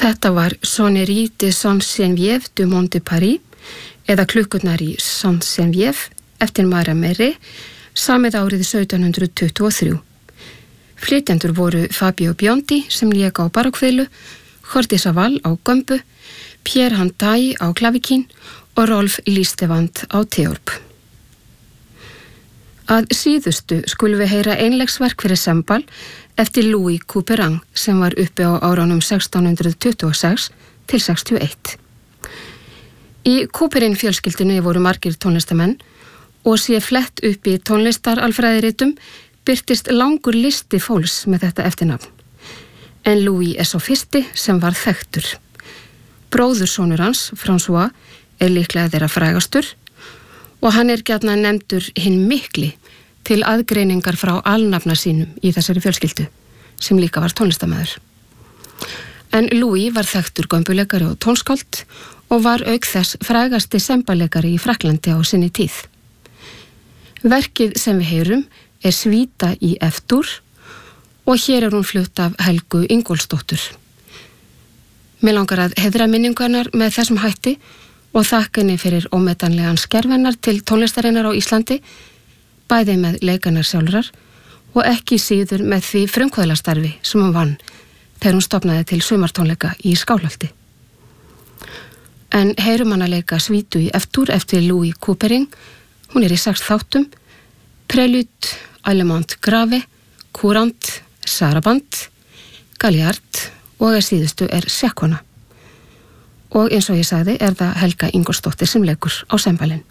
Þetta var Sonnerie de Saint-Geneviève du Mont de Paris eða Klukkurnar í Saint-Geneviève eftir Mara Merri, samið árið 1723. Flytjendur voru Fabio Biondi sem lék á barokkfiðlu, Jordi Savall á gömbu, Pierre Handaille á klavíkín og Rolf Listevand á teorb. Að síðustu skulum við heyra einleiksverk fyrir sembal eftir Louis Couperin sem var uppi á árunum 1626 til 61. Í Couperin fjölskyldunni voru margir tónlistamenn og sé flett upp í tónlistaralfræðiritum birtist langur listi fólks með þetta eftirnafn. En Louis sá fyrsti sem var þekktur. Bróðursonur hans, François, líklega þeirra frægastur og hann gjarnan nefndur hinn mikli til aðgreiningar frá alnafna sínum í þessari fjölskyldu sem líka var tónlistarmaður. En Louis var þekktur gömbuleikari og tónskáld og var auk þess frægasti semballeikari í Frakklandi á sinni tíð. Verkið sem við heyrum svíta í F-dur og hér hún flutt af Helgu Ingólfsdóttur. Mig langar að heiðra minningarnar með þessum hætti og þakka henni fyrir ómetanlegan skerfennar til tónlistarinnar á Íslandi, bæði með leikarnar sjálfrar og ekki síður með því frumkvöðlastarfi sem hún vann þegar hún stofnaði til sumartónleika í Skálholti. En heyrum hann að leika svítu í F-dur eftir Louis Couperin. Hún í 6 þáttum: Prelude, Allemande Grave, Courant, Saraband, Galliard og að síðustu Sekkona. Og eins og ég sagði það Helga Ingólfsdóttir sem leikur á sembalinn.